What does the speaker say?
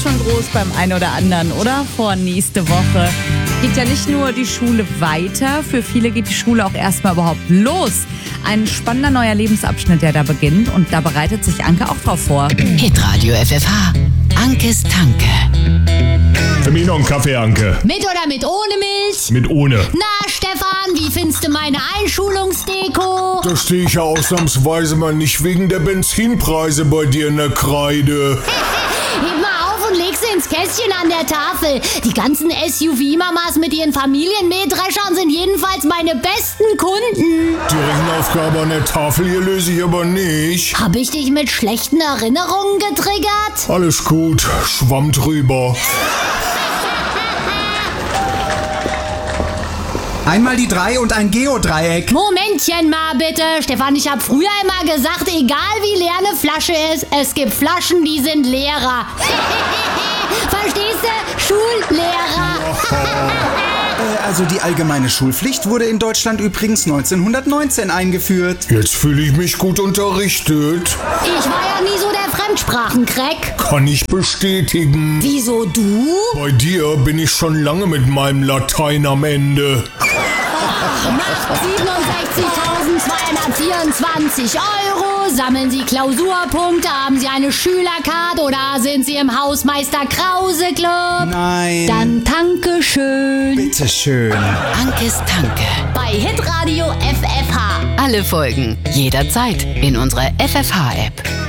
schon groß beim einen oder anderen, oder? Vor nächste Woche geht ja nicht nur die Schule weiter, für viele geht die Schule auch erstmal überhaupt los. Ein spannender neuer Lebensabschnitt, der da beginnt, und da bereitet sich Anke auch drauf vor. Hitradio FFH. Ankes Tanke. Für mich noch einen Kaffee, Anke. Mit oder mit ohne Milch? Mit ohne. Na, Stefan, wie findest du meine Einschulungsdeko? Da stehe ich ja ausnahmsweise mal nicht wegen der Benzinpreise bei dir in der Kreide. Heb mal auf und leg sie ins Kästchen an der Tafel. Die ganzen SUV-Mamas mit ihren Familienmähdreschern sind jedenfalls meine besten Kunden. Die Rechenaufgabe an der Tafel hier löse ich aber nicht. Hab ich dich mit schlechten Erinnerungen getriggert? Alles gut, Schwamm drüber. Einmal die 3 und ein Geodreieck. Momentchen mal bitte. Stefan, ich habe früher immer gesagt, egal wie leer eine Flasche ist, es gibt Flaschen, die sind leerer. Verstehst du? Schullehrer. Also die allgemeine Schulpflicht wurde in Deutschland übrigens 1919 eingeführt. Jetzt fühle ich mich gut unterrichtet. Ich war ja nie so der Fremdsprachencrack. Kann ich bestätigen. Wieso du? Bei dir bin ich schon lange mit meinem Latein am Ende. Macht 67.224 €. Sammeln Sie Klausurpunkte? Haben Sie eine Schülercard oder sind Sie im Hausmeister Krause Club? Nein. Dann danke schön. Bitteschön. Ankes Tanke. Bei Hitradio FFH. Alle Folgen jederzeit in unserer FFH-App.